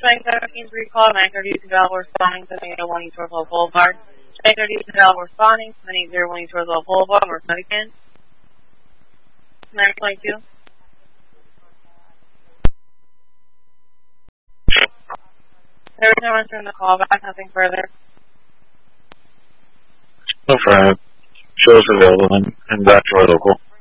Bank 17 recall, 932 Delaware responding to 801 East Roswell Boulevard. 932 Delaware responding to 801 East Roswell Boulevard, we're again. 922. There is no answer in the call back, nothing further. No problem. Shows available and back to our local.